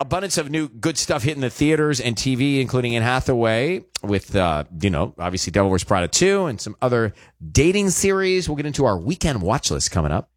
abundance of new good stuff hitting the theaters and TV, including Anne Hathaway with, obviously Devil Wears Prada 2 and some other dating series. We'll get into our weekend watch list coming up.